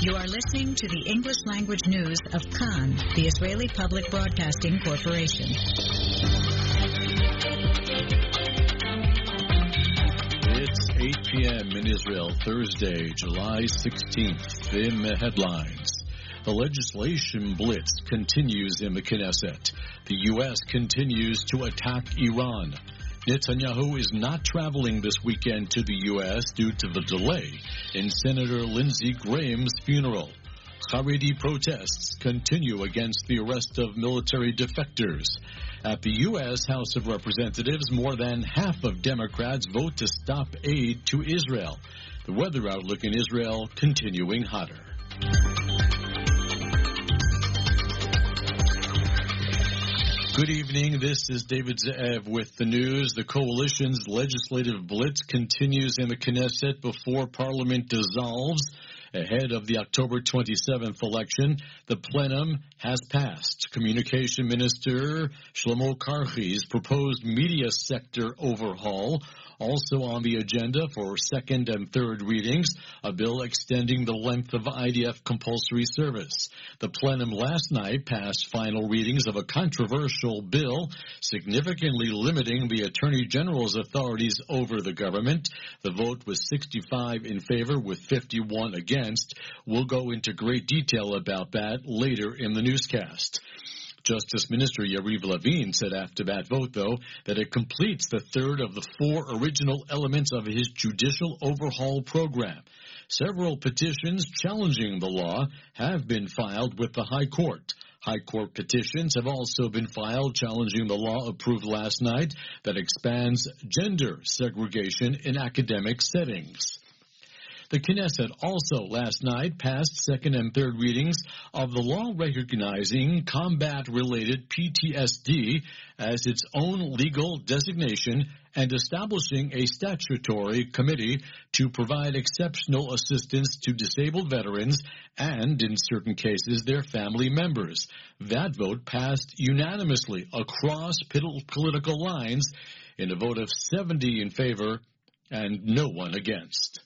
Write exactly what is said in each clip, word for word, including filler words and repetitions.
You are listening to the English language news of Kan, the Israeli Public Broadcasting Corporation. It's eight p.m. in Israel, Thursday, July sixteenth. In the headlines, the legislation blitz continues in the Knesset. The U S continues to attack Iran. Netanyahu is not traveling this weekend to the U S due to the delay in Senator Lindsey Graham's funeral. Haredi protests continue against the arrest of military defectors. At the U S House of Representatives, more than half of Democrats vote to stop aid to Israel. The weather outlook in Israel continuing hotter. Good evening. This is David Ze'ev with the news. The coalition's legislative blitz continues in the Knesset before Parliament dissolves. Ahead of the October twenty-seventh election, the plenum has passed. Communication Minister Shlomo Karchi's proposed media sector overhaul. Also on the agenda for second and third readings, a bill extending the length of I D F compulsory service. The plenum last night passed final readings of a controversial bill significantly limiting the Attorney General's authorities over the government. The vote was sixty-five in favor with fifty-one against. We'll go into great detail about that later in the newscast. Justice Minister Yariv Levin said after that vote, though, that it completes the third of the four original elements of his judicial overhaul program. Several petitions challenging the law have been filed with the High Court. High Court petitions have also been filed challenging the law approved last night that expands gender segregation in academic settings. The Knesset also last night passed second and third readings of the law recognizing combat-related P T S D as its own legal designation and establishing a statutory committee to provide exceptional assistance to disabled veterans and, in certain cases, their family members. That vote passed unanimously across political lines in a vote of seventy in favor and no one against.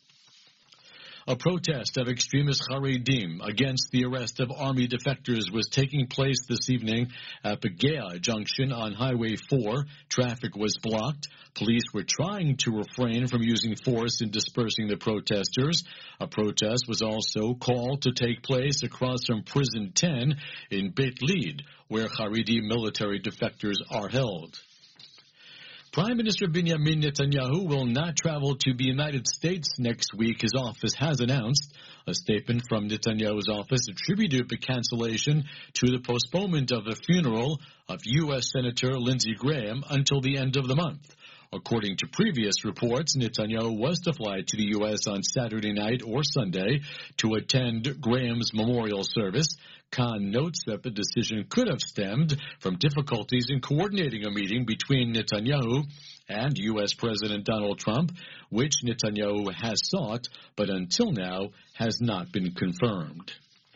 A protest of extremist Haredim against the arrest of army defectors was taking place this evening at Begea Junction on Highway four. Traffic was blocked. Police were trying to refrain from using force in dispersing the protesters. A protest was also called to take place across from Prison ten in Beit Lid, where Haredi military defectors are held. Prime Minister Benjamin Netanyahu will not travel to the United States next week, his office has announced. A statement from Netanyahu's office attributed the cancellation to the postponement of the funeral of U S Senator Lindsey Graham until the end of the month. According to previous reports, Netanyahu was to fly to the U S on Saturday night or Sunday to attend Graham's memorial service. Khan notes that the decision could have stemmed from difficulties in coordinating a meeting between Netanyahu and U S President Donald Trump, which Netanyahu has sought, but until now has not been confirmed.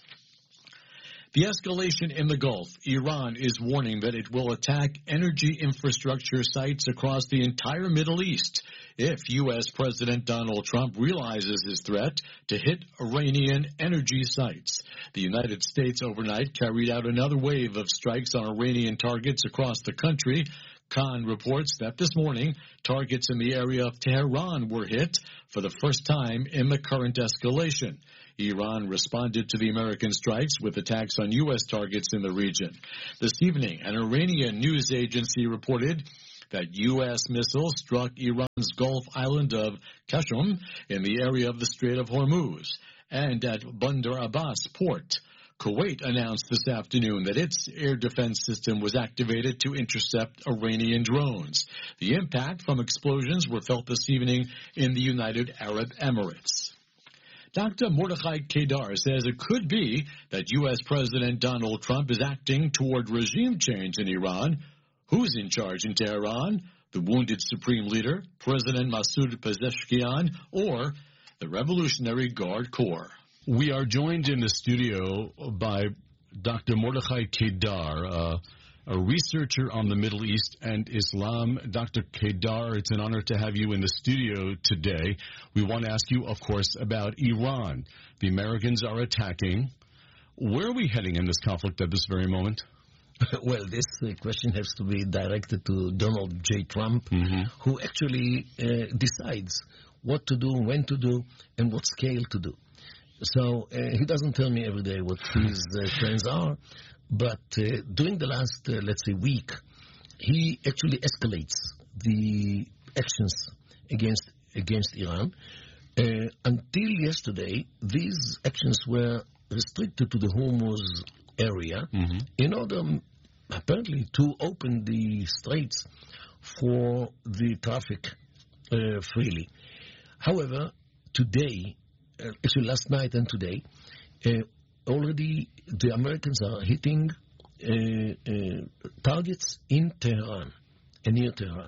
The escalation in the Gulf. Iran is warning that it will attack energy infrastructure sites across the entire Middle East if U S President Donald Trump realizes his threat to hit Iranian energy sites. The United States overnight carried out another wave of strikes on Iranian targets across the country. Khan reports that this morning, targets in the area of Tehran were hit for the first time in the current escalation. Iran responded to the American strikes with attacks on U S targets in the region. This evening, an Iranian news agency reported that U S missiles struck Iran's Gulf island of Qashm in the area of the Strait of Hormuz and at Bandar Abbas port. Kuwait announced this afternoon that its air defense system was activated to intercept Iranian drones. The impact from explosions were felt this evening in the United Arab Emirates. Doctor Mordechai Kedar says it could be that U S President Donald Trump is acting toward regime change in Iran. Who's in charge in Tehran? The wounded Supreme Leader, President Masoud Pezeshkian, or the Revolutionary Guard Corps? We are joined in the studio by Doctor Mordechai Kedar, uh, a researcher on the Middle East and Islam. Doctor Kedar, it's an honor to have you in the studio today. We want to ask you, of course, about Iran. The Americans are attacking. Where are we heading in this conflict at this very moment? Well, this uh, question has to be directed to Donald J. Trump, mm-hmm. who actually uh, decides what to do, when to do, and what scale to do. So uh, he doesn't tell me every day what his uh, plans are, but uh, during the last, uh, let's say, week, he actually escalates the actions against against Iran. Uh, until yesterday, these actions were restricted to the Hormuz area mm-hmm. in order, apparently, to open the straits for the traffic uh, freely. However, today, uh, actually last night and today, uh, already the Americans are hitting uh, uh, targets in Tehran and near Tehran.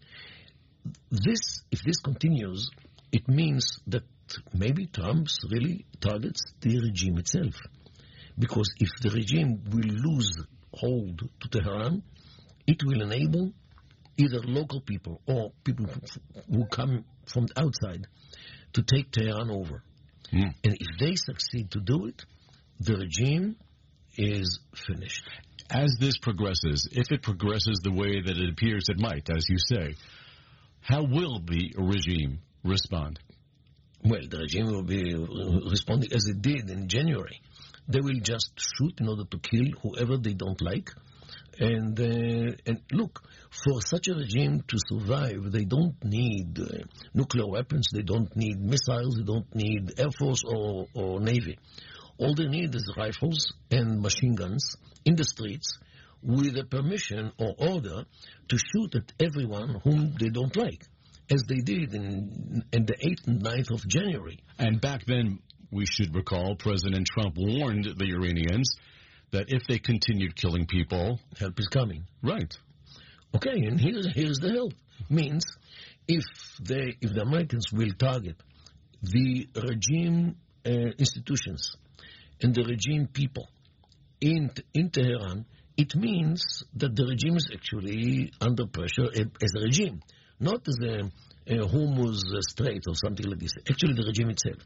This, if this continues, it means that maybe Trump really targets the regime itself. Because if the regime will lose hold to Tehran, it will enable either local people or people who come from outside to take Tehran over. Mm. And if they succeed to do it, the regime is finished. As this progresses, if it progresses the way that it appears it might, as you say, how will the regime respond? Well, the regime will be responding as it did in January. They will just shoot in order to kill whoever they don't like. And uh, and look, for such a regime to survive, they don't need uh, nuclear weapons, they don't need missiles, they don't need Air Force or, or Navy. All they need is rifles and machine guns in the streets with a permission or order to shoot at everyone whom they don't like, as they did in, in the eighth and ninth of January. And back then, we should recall, President Trump warned the Iranians that if they continued killing people, help is coming. Right. Okay, and here's here's the help. Means if they if the Americans will target the regime uh, institutions and the regime people in in Tehran, it means that the regime is actually under pressure as a regime, not as a, a Hormuz Strait or something like this. Actually, the regime itself.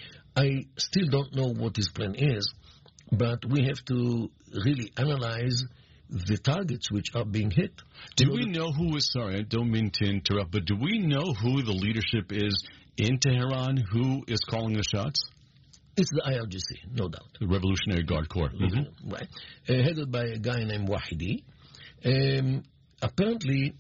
I still don't know what his plan is, but we have to really analyze the targets which are being hit. Do we know who is, sorry, I don't mean to interrupt, but do we know who the leadership is in Tehran, who is calling the shots? It's the I R G C, no doubt. The Revolutionary Guard Corps. Mm-hmm. Right. Uh, headed by a guy named Wahidi. Um, apparently,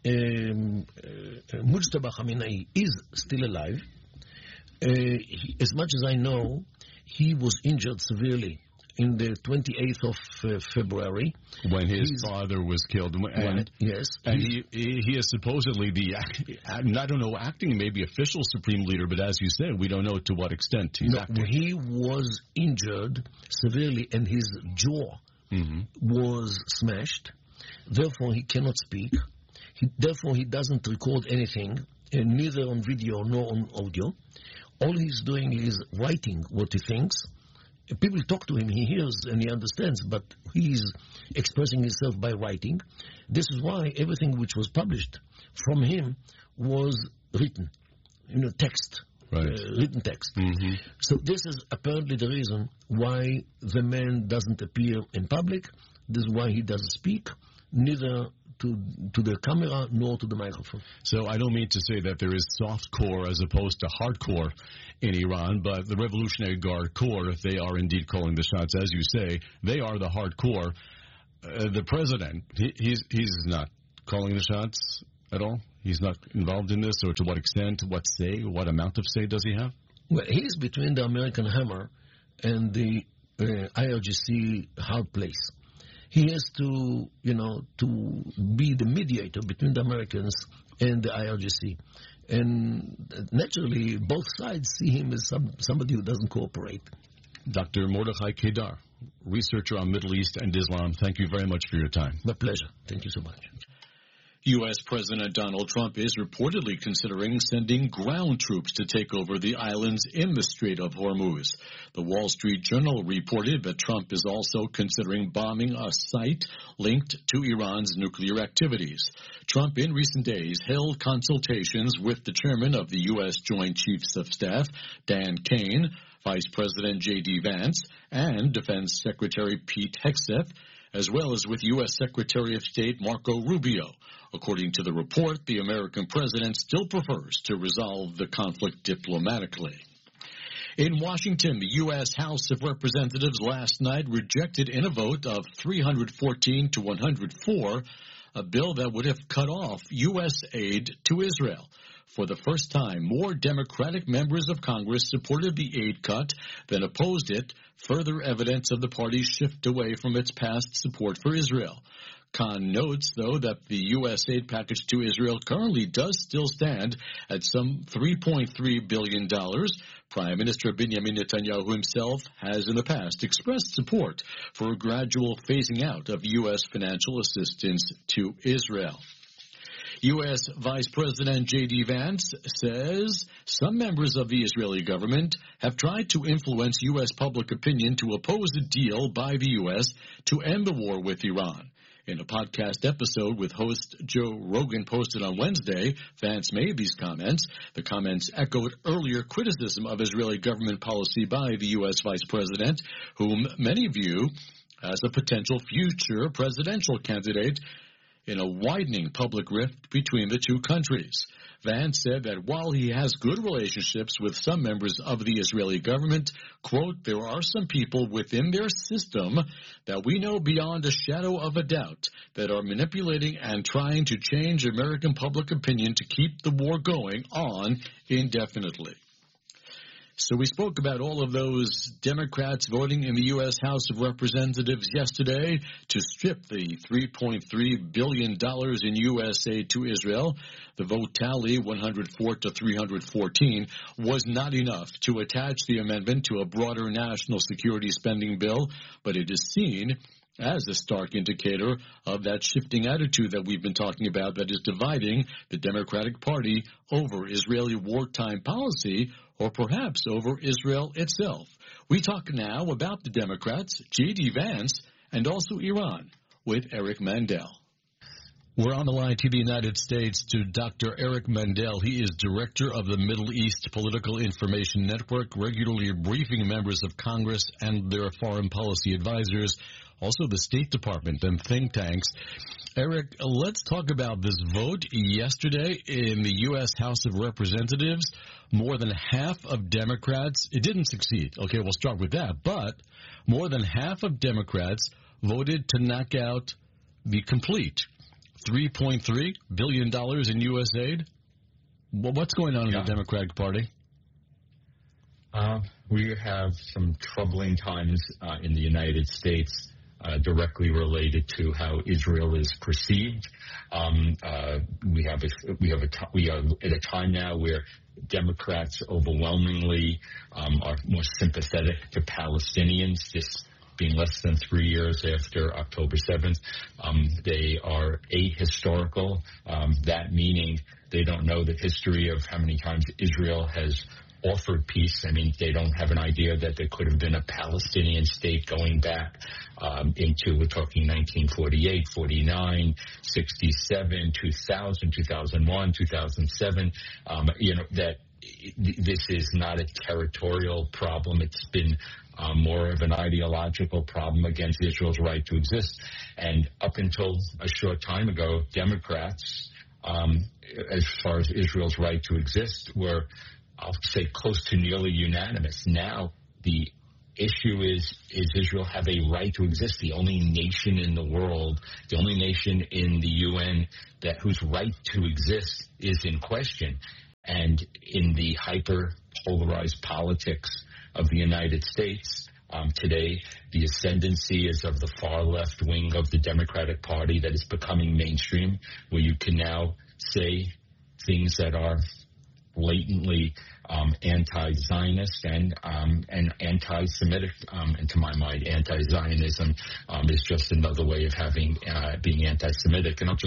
um, uh, Mujtaba Khamenei is still alive. Uh, he, as much as I know, he was injured severely in the twenty-eighth of uh, February. When his He's, father was killed. And, right, yes. And he, he he is supposedly the, I don't know, acting maybe official supreme leader, but as you said, we don't know to what extent he's no, acting. He was injured severely and his jaw mm-hmm. was smashed. Therefore, he cannot speak. He, therefore, he doesn't record anything, and neither on video nor on audio. All he's doing is writing what he thinks. People talk to him, he hears and he understands, but he's expressing himself by writing. This is why everything which was published from him was written, you know, text, right. uh, written text. Mm-hmm. So this is apparently the reason why the man doesn't appear in public. This is why he doesn't speak, neither to to the camera nor to the microphone. So I don't mean to say that there is soft core as opposed to hardcore in Iran, but the Revolutionary Guard Corps, if they are indeed calling the shots, as you say, they are the hardcore. Uh, the president, he, he's he's not calling the shots at all? He's not involved in this, or to what extent, what say, what amount of say does he have? Well, he's between the American hammer and the uh, I R G C hard place. He has to, you know, to be the mediator between the Americans and the I R G C. And naturally, both sides see him as some, somebody who doesn't cooperate. Doctor Mordechai Kedar, researcher on Middle East and Islam, thank you very much for your time. My pleasure. Thank you so much. U S. President Donald Trump is reportedly considering sending ground troops to take over the islands in the Strait of Hormuz. The Wall Street Journal reported that Trump is also considering bombing a site linked to Iran's nuclear activities. Trump in recent days held consultations with the chairman of the U S. Joint Chiefs of Staff, Dan Kane, Vice President J D. Vance, and Defense Secretary Pete Hegseth, as well as with U S. Secretary of State Marco Rubio. According to the report, the American president still prefers to resolve the conflict diplomatically. In Washington, the U S. House of Representatives last night rejected in a vote of three hundred fourteen to one hundred four a bill that would have cut off U S aid to Israel. For the first time, more Democratic members of Congress supported the aid cut than opposed it, further evidence of the party's shift away from its past support for Israel. Khan notes, though, that the U S aid package to Israel currently does still stand at some three point three billion dollars. Prime Minister Benjamin Netanyahu himself has in the past expressed support for a gradual phasing out of U S financial assistance to Israel. U S. Vice President J D. Vance says some members of the Israeli government have tried to influence U S public opinion to oppose a deal by the U S to end the war with Iran. In a podcast episode with host Joe Rogan posted on Wednesday, Vance made these comments. The comments echoed earlier criticism of Israeli government policy by the U S. Vice President, whom many view as a potential future presidential candidate in a widening public rift between the two countries. Vance said that while he has good relationships with some members of the Israeli government, quote, there are some people within their system that we know beyond a shadow of a doubt that are manipulating and trying to change American public opinion to keep the war going on indefinitely. So we spoke about all of those Democrats voting in the U S. House of Representatives yesterday to strip the three point three billion dollars in U S aid to Israel. The vote tally, one hundred four to three hundred fourteen, was not enough to attach the amendment to a broader national security spending bill, but it is seen as a stark indicator of that shifting attitude that we've been talking about that is dividing the Democratic Party over Israeli wartime policy, or perhaps over Israel itself. We talk now about the Democrats, J D. Vance, and also Iran with Eric Mandel. We're on the line to the United States to Doctor Eric Mandel. He is director of the Middle East Political Information Network, regularly briefing members of Congress and their foreign policy advisors, also the State Department and think tanks. Eric, let's talk about this vote yesterday in the U S. House of Representatives. More than half of Democrats, it didn't succeed. Okay, we'll start with that. But more than half of Democrats voted to knock out the complete three point three billion dollars in U S aid. Well, what's going on in yeah. the Democratic Party? Uh, we have some troubling times uh, in the United States uh, directly related to how Israel is perceived. Um, uh, we have a, we have a t- we are at a time now where Democrats overwhelmingly um, are more sympathetic to Palestinians. This being less than three years after October seventh, um, they are ahistorical. Um, that meaning they don't know the history of how many times Israel has offered peace. I mean, they don't have an idea that there could have been a Palestinian state going back um, into, we're talking nineteen forty-eight, forty-nine, sixty-seven, two thousand, two thousand one, two thousand seven, um, you know, that this is not a territorial problem. It's been um, more of an ideological problem against Israel's right to exist. And up until a short time ago, Democrats, um, as far as Israel's right to exist, were, I'll say, close to nearly unanimous. Now the issue is, is Israel have a right to exist? The only nation in the world, the only nation in the U N that whose right to exist is in question. And in the hyper-polarized politics of the United States um, today, the ascendancy is of the far left wing of the Democratic Party that is becoming mainstream, where you can now say things that are blatantly um, anti-Zionist and um, and anti-Semitic. Um, and to my mind, anti-Zionism um, is just another way of having uh, being anti-Semitic. And I'll just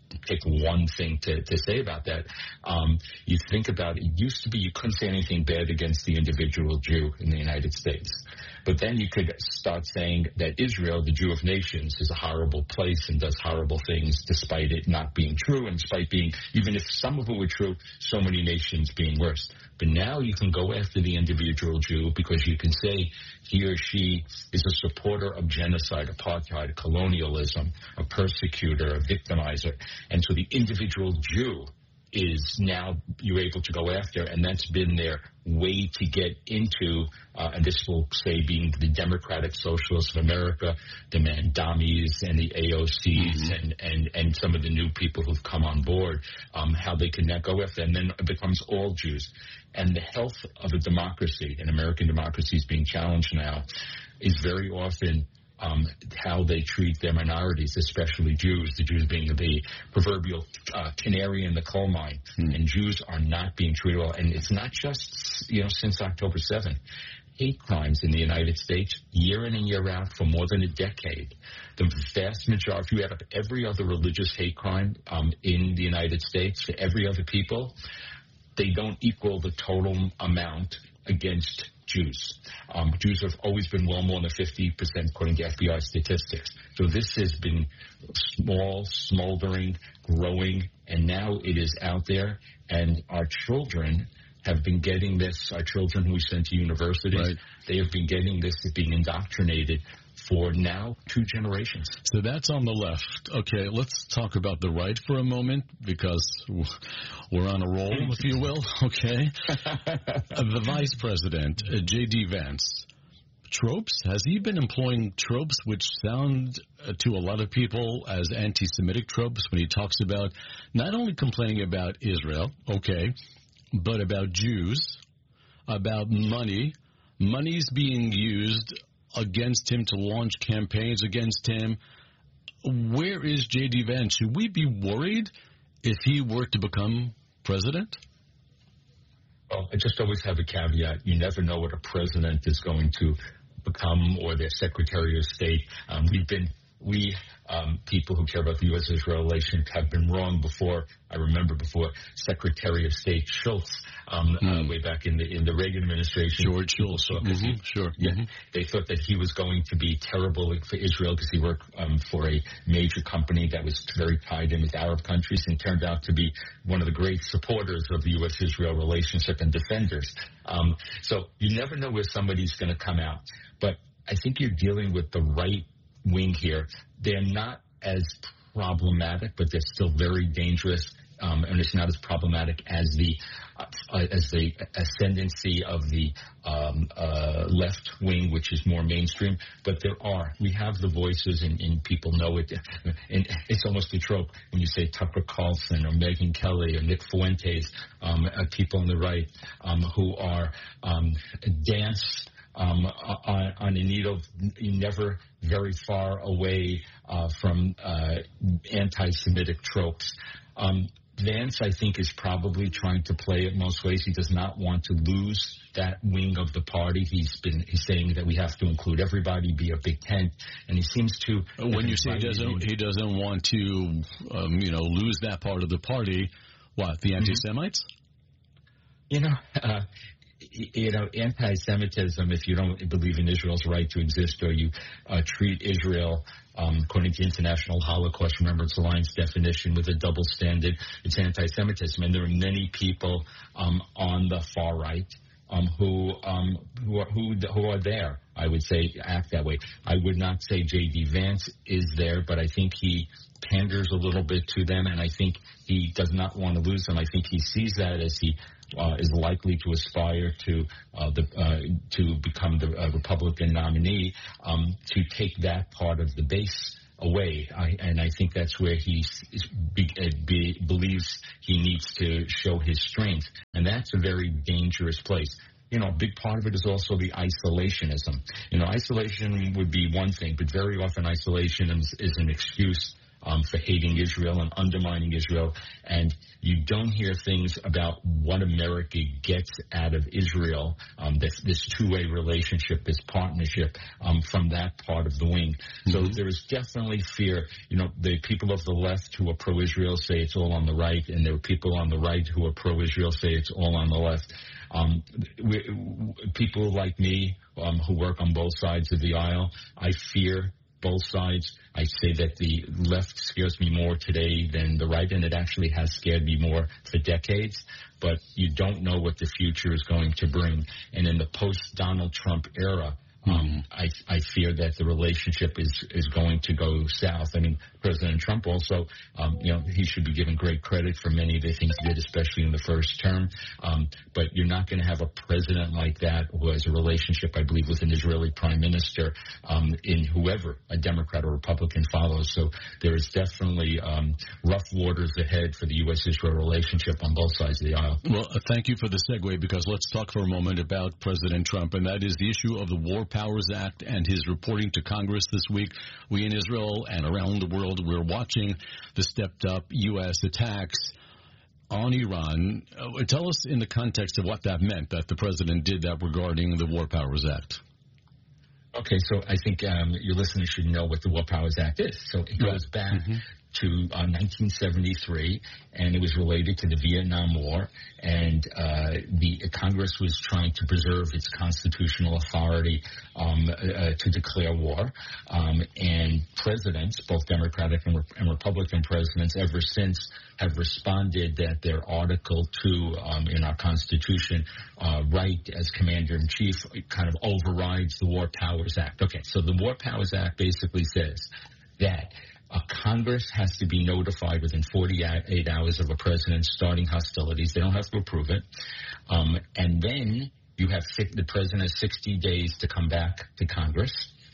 pick one thing to, to say about that. Um, you think about it, it used to be you couldn't say anything bad against the individual Jew in the United States. But then you could start saying that Israel, the Jew of nations, is a horrible place and does horrible things despite it not being true, and despite being, even if some of it were true, so many nations being worse. But now you can go after the individual Jew because you can say he or she is a supporter of genocide, apartheid, colonialism, a persecutor, a victimizer. And so the individual Jew is now you're able to go after, and that's been their way to get into, uh, and this will say being the Democratic Socialists of America, the Mandamis and the A O Cs, mm-hmm. and, and, and some of the new people who've come on board, um, how they can now go after, and then it becomes all Jews. And the health of a democracy, and American democracy is being challenged now, is very often Um, how they treat their minorities, especially Jews, the Jews being the proverbial uh, canary in the coal mine. Hmm. And Jews are not being treated well. And it's not just, you know, since October seventh. Hate crimes in the United States, year in and year out, for more than a decade. The vast majority, if you add up every other religious hate crime um, in the United States, for every other people, they don't equal the total amount against Jews. Um, Jews have always been well more than fifty percent, according to F B I statistics. So this has been small, smoldering, growing, and now it is out there. And our children have been getting this, our children who we send to universities, right. They have been getting this, being indoctrinated for now two generations. So that's on the left. Okay, let's talk about the right for a moment, because we're on a roll, if you will. Okay. The vice president, uh, J D. Vance, tropes, has he been employing tropes which sound uh, to a lot of people as anti-Semitic tropes when he talks about not only complaining about Israel, okay, but about Jews, about money, money's being used against him to launch campaigns against him. Where is J D. Vance? Should we be worried if he were to become president? Well, I just always have a caveat. You never know what a president is going to become, or their Secretary of State. Um, we've been, we, um, people who care about the U S Israel relations have been wrong before. I remember before Secretary of State Schultz, um, mm. uh, way back in the in the Reagan administration. George Schultz. Mm-hmm. He, sure. Yeah. Mm-hmm. They thought that he was going to be terrible for Israel because he worked um, for a major company that was very tied in with Arab countries, and turned out to be one of the great supporters of the U S Israel relationship and defenders. Um, so you never know where somebody's going to come out. But I think you're dealing with the right wing here. They're not as problematic, but they're still very dangerous, um, and it's not as problematic as the uh, as the ascendancy of the um, uh, left wing, which is more mainstream. But there are, we have the voices, and, and people know it. And it's almost a trope when you say Tucker Carlson or Megyn Kelly or Nick Fuentes, um, uh, people on the right um, who are um, dance. Um, on, on a needle, never very far away uh, from uh, anti-Semitic tropes. Um, Vance, I think, is probably trying to play it most ways. He does not want to lose that wing of the party. He's been he's saying that we have to include everybody, be a big tent, and he seems to. When you say he doesn't, he doesn't want to, um, you know, lose that part of the party. What, the anti-Semites? You know. Uh, You know, anti-Semitism, if you don't believe in Israel's right to exist, or you uh, treat Israel, um, according to International Holocaust Remembrance Alliance definition, with a double standard, it's anti-Semitism. And there are many people um, on the far right um, who, um, who, are, who, who are there, I would say, act that way. I would not say J D. Vance is there, but I think he panders a little bit to them, and I think he does not want to lose them. I think he sees that as he Uh, is likely to aspire to uh, the uh, to become the uh, Republican nominee, um, to take that part of the base away, I, and I think that's where he be, uh, be, believes he needs to show his strength, and that's a very dangerous place. You know, a big part of it is also the isolationism. You know, isolation would be one thing, but very often isolation is, is an excuse um, for hating Israel and undermining Israel. And you don't hear things about what America gets out of Israel, um, this, this two-way relationship, this partnership um, from that part of the wing. So mm-hmm. there is definitely fear. You know, the people of the left who are pro-Israel say it's all on the right, and there are people on the right who are pro-Israel say it's all on the left. Um, we, people like me um, who work on both sides of the aisle, I fear both sides. I say that the left scares me more today than the right, and it actually has scared me more for decades. But you don't know what the future is going to bring. And in the post-Donald Trump era, Um, I, I fear that the relationship is, is going to go south. I mean, President Trump also, um, you know, he should be given great credit for many of the things he did, especially in the first term. Um, but you're not going to have a president like that who has a relationship, I believe, with an Israeli prime minister um, in whoever a Democrat or Republican follows. So there is definitely um, rough waters ahead for the U S Israel relationship on both sides of the aisle. Well, uh, thank you for the segue, because let's talk for a moment about President Trump, and that is the issue of the War Powers Act and his reporting to Congress this week. We in Israel and around the world, we're watching the stepped-up U S attacks on Iran. Uh, tell us in the context of what that meant, that the president did that regarding the War Powers Act. Okay, so I think um, your listeners should know what the War Powers Act is. So it goes back mm-hmm. to uh, nineteen seventy-three, and it was related to the Vietnam War, and uh, the Congress was trying to preserve its constitutional authority um, uh, to declare war, um, and presidents, both Democratic and, Re- and Republican presidents, ever since have responded that their Article two um, in our Constitution, uh, right as Commander-in-Chief, kind of overrides the War Powers Act. Okay, so the War Powers Act basically says that Uh, Congress has to be notified within forty-eight hours of a president starting hostilities. They don't have to approve it. Um, and then you have the president has sixty days to come back to Congress.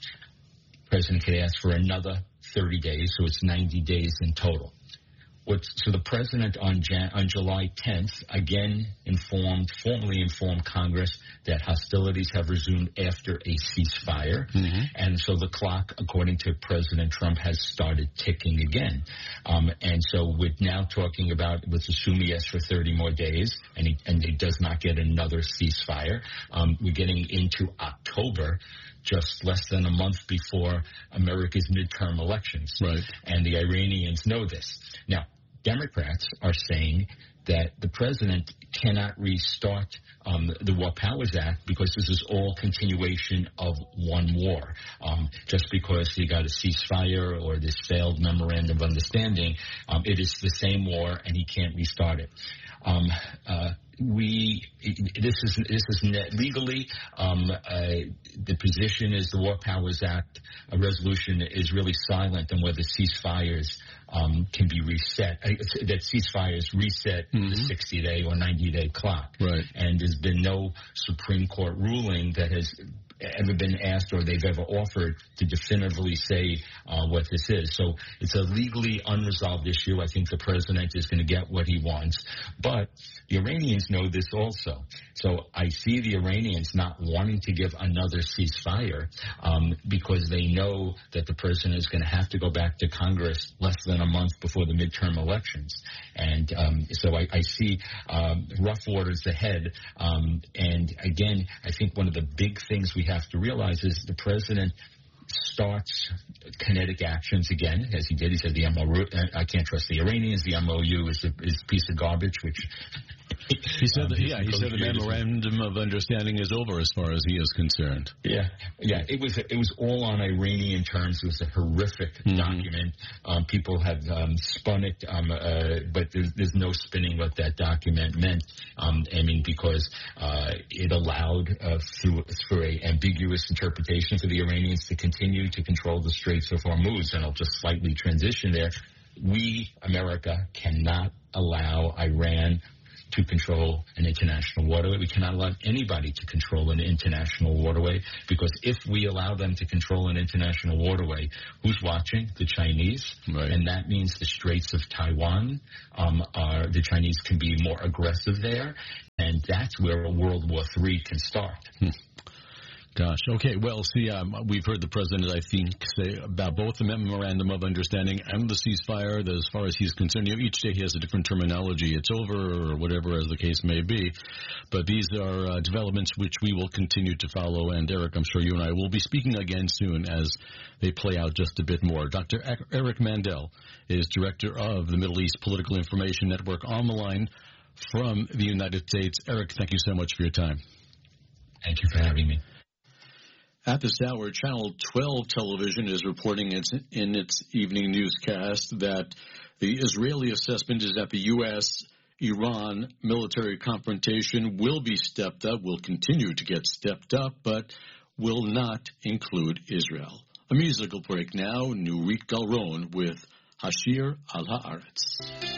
The president could ask for another thirty days, so it's ninety days in total. What, so the president on, Jan, on July tenth again informed, formally informed Congress that hostilities have resumed after a ceasefire. Mm-hmm. And so the clock, according to President Trump, has started ticking again. Um, and so we're now talking about, let's assume he asks for thirty more days, and he, and he does not get another ceasefire. Um, we're getting into October, just less than a month before America's midterm elections. Right. And the Iranians know this. Now, Democrats are saying that the president cannot restart um, the War Powers Act because this is all continuation of one war. Um, just because he got a ceasefire or this failed memorandum of understanding, um, it is the same war and he can't restart it. Um, uh, we this is this is legally um, uh, the position is the War Powers Act a resolution is really silent on whether ceasefires um, can be reset. Uh, that ceasefires reset mm-hmm. the sixty-day or ninety-day clock. Right. And there's been no Supreme Court ruling that has ever been asked or they've ever offered to definitively say uh, what this is. So it's a legally unresolved issue. I think the president is going to get what he wants. But the Iranians know this also. So I see the Iranians not wanting to give another ceasefire um, because they know that the president is going to have to go back to Congress less than a month before the midterm elections. And um, so I, I see um, rough waters ahead. Um, and again, I think one of the big things we have to realize is the president starts kinetic actions again, as he did. He said the M O U, I can't trust the Iranians. The M O U is a, is a piece of garbage, which he said. Um, that, yeah, he said the memorandum of understanding is over as far as he is concerned. Yeah, yeah. It was it was all on Iranian terms. It was a horrific mm-hmm. document. Um, people have um, spun it, um, uh, but there's, there's no spinning what that document meant. Um, I mean, because uh, it allowed uh, through through a ambiguous interpretation for the Iranians to continue to control the Straits of Hormuz. And I'll just slightly transition there. We, America, cannot allow Iran to control an international waterway. We cannot allow anybody to control an international waterway, because if we allow them to control an international waterway, who's watching? The Chinese. Right. And that means the Straits of Taiwan, um, are, the Chinese can be more aggressive there, and that's where a World War Three can start. Hmm. Gosh. Okay. Well, see, um, we've heard the president, I think, say about both the memorandum of understanding and the ceasefire that as far as he's concerned, you know, each day he has a different terminology. It's over or whatever as the case may be. But these are uh, developments which we will continue to follow. And, Eric, I'm sure you and I will be speaking again soon as they play out just a bit more. Doctor Eric Mandel is director of the Middle East Political Information Network on the line from the United States. Eric, thank you so much for your time. Thank you for having me. At this hour, Channel twelve television is reporting its, in its evening newscast that the Israeli assessment is that the U S Iran military confrontation will be stepped up, will continue to get stepped up, but will not include Israel. A musical break now, Nurit Galron with Hashir al Haaretz.